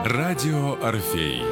Радио Орфей.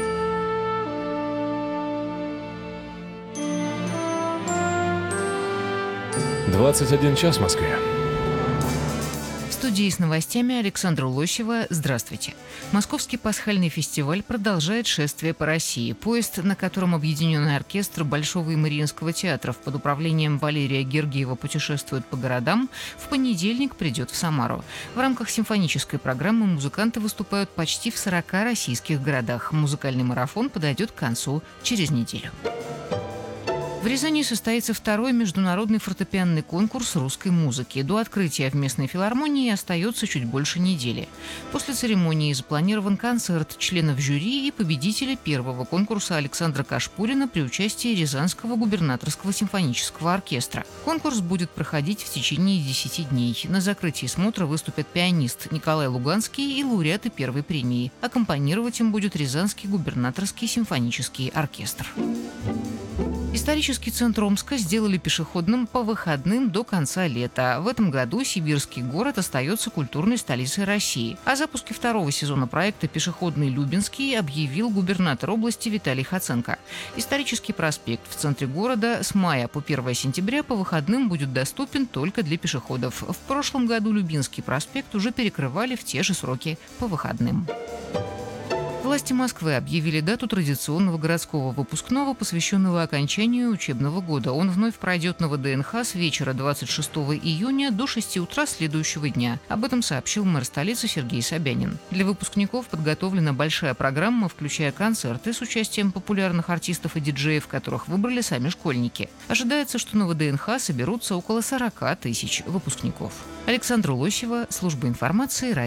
«21 час» в Москве. В студии с новостями Александра Лосева. Здравствуйте. Московский пасхальный фестиваль продолжает шествие по России. Поезд, на котором Объединенный оркестр Большого и Мариинского театров под управлением Валерия Гергиева путешествует по городам, в понедельник придет в Самару. В рамках симфонической программы музыканты выступают почти в 40 российских городах. Музыкальный марафон подойдет к концу через неделю. В Рязани состоится второй международный фортепианный конкурс русской музыки. До открытия в местной филармонии остается чуть больше недели. После церемонии запланирован концерт членов жюри и победителя первого конкурса Александра Кашпурина при участии Рязанского губернаторского симфонического оркестра. Конкурс будет проходить в течение 10 дней. На закрытии смотра выступят пианист Николай Луганский и лауреаты первой премии. Аккомпанировать им будет Рязанский губернаторский симфонический оркестр. Исторический центр Омска сделали пешеходным по выходным до конца лета. В этом году сибирский город остается культурной столицей России. О запуске второго сезона проекта «Пешеходный Любинский» объявил губернатор области Виталий Хоценко. Исторический проспект в центре города с мая по 1 сентября по выходным будет доступен только для пешеходов. В прошлом году Любинский проспект уже перекрывали в те же сроки по выходным. Власти Москвы объявили дату традиционного городского выпускного, посвященного окончанию учебного года. Он вновь пройдет на ВДНХ с вечера 26 июня до 6 утра следующего дня. Об этом сообщил мэр столицы Сергей Собянин. Для выпускников подготовлена большая программа, включая концерты с участием популярных артистов и диджеев, которых выбрали сами школьники. Ожидается, что на ВДНХ соберутся около 40 тысяч выпускников. Александра Лосева, служба информации,